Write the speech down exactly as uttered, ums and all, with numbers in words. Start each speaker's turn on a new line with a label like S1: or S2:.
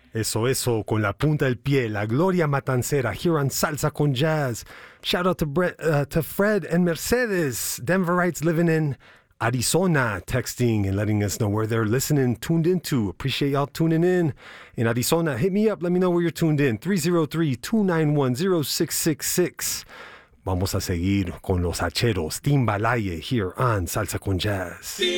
S1: Eso, eso, con la punta del pie, la Gloria Matancera here on Salsa con Jazz. Shout out to, Bre- uh, to Fred and Mercedes, Denverites living in Arizona, texting and letting us know where they're listening, tuned into. Appreciate y'all tuning in. In Arizona, hit me up, let me know where you're tuned in. three oh three, two nine one, oh six six six. Vamos a seguir con los hacheros, Timbalaye here on Salsa con Jazz.